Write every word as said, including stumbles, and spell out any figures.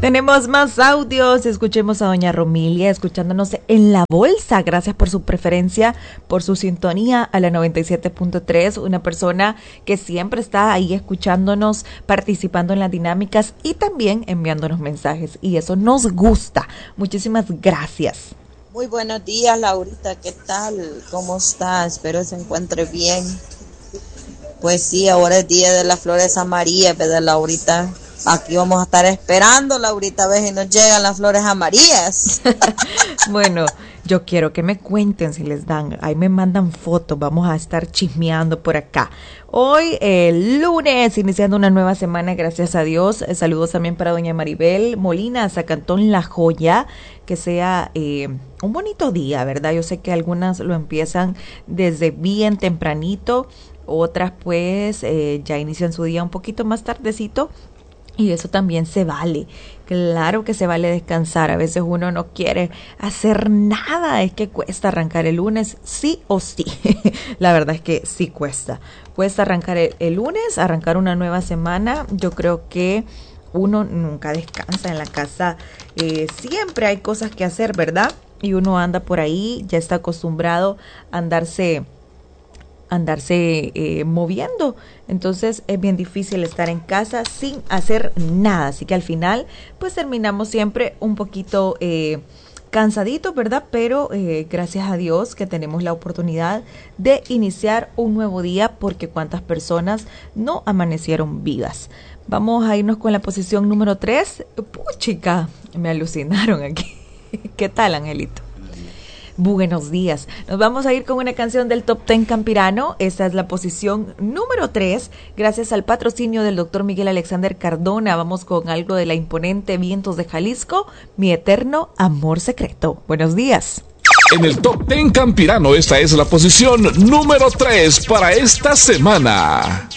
Tenemos más audios, escuchemos a doña Romilia escuchándonos en la bolsa. Gracias por su preferencia, por su sintonía a la noventa y siete punto tres, una persona que siempre está ahí escuchándonos, participando en las dinámicas y también enviándonos mensajes, y eso nos gusta. Muchísimas gracias. Muy buenos días, Laurita, ¿qué tal? ¿Cómo está? Espero se encuentre bien. Pues sí, ahora es día de las flores amarillas, ¿verdad, Laurita? Aquí vamos a estar esperando, Laurita, a ver si nos llegan las flores amarillas. Bueno, yo quiero que me cuenten si les dan. Ahí me mandan fotos, vamos a estar chismeando por acá. Hoy, el lunes, iniciando una nueva semana, gracias a Dios. Eh, saludos también para doña Maribel Molina, Zacantón La Joya. Que sea eh, un bonito día, ¿verdad? Yo sé que algunas lo empiezan desde bien tempranito, otras pues eh, ya inician su día un poquito más tardecito. Y eso también se vale, claro que se vale descansar. A veces uno no quiere hacer nada, es que cuesta arrancar el lunes, sí o sí. La verdad es que sí cuesta, cuesta arrancar el, el lunes, arrancar una nueva semana. Yo creo que uno nunca descansa en la casa, eh, siempre hay cosas que hacer, ¿verdad? Y uno anda por ahí, ya está acostumbrado a andarse... andarse eh, moviendo, entonces es bien difícil estar en casa sin hacer nada, así que al final pues terminamos siempre un poquito eh, cansaditos, ¿verdad? Pero eh, gracias a Dios que tenemos la oportunidad de iniciar un nuevo día, porque cuántas personas no amanecieron vivas. Vamos a irnos con la posición número tres. Puchica, me alucinaron aquí. ¿Qué tal, Angelito? Buenos días. Nos vamos a ir con una canción del Top Ten Campirano. Esta es la posición número tres. Gracias al patrocinio del doctor Miguel Alexander Cardona. Vamos con algo de la imponente Vientos de Jalisco, Mi Eterno Amor Secreto. Buenos días. En el Top Ten Campirano, esta es la posición número tres para esta semana.